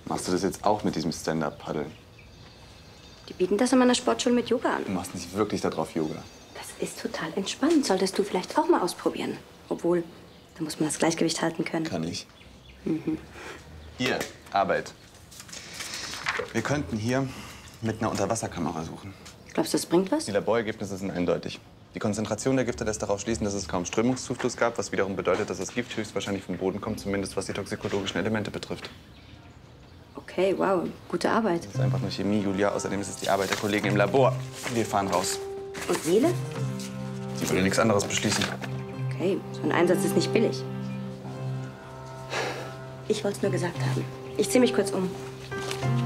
Machst du das jetzt auch mit diesem Stand-Up-Paddeln? Die bieten das in meiner Sportschule mit Yoga an. Du machst nicht wirklich darauf Yoga. Das ist total entspannt. Solltest du vielleicht auch mal ausprobieren. Obwohl, da muss man das Gleichgewicht halten können. Kann ich. Hier, Arbeit. Wir könnten hier mit einer Unterwasserkamera suchen. Glaubst du, das bringt was? Die Laborergebnisse sind eindeutig. Die Konzentration der Gifte lässt darauf schließen, dass es kaum Strömungszufluss gab, was wiederum bedeutet, dass das Gift höchstwahrscheinlich vom Boden kommt, zumindest was die toxikologischen Elemente betrifft. Okay, wow, gute Arbeit. Das ist einfach nur Chemie, Julia. Außerdem ist es die Arbeit der Kollegen im Labor. Wir fahren raus. Und Seele? Sie würde nichts anderes beschließen. Okay, so ein Einsatz ist nicht billig. Ich wollte es nur gesagt haben. Ich ziehe mich kurz um.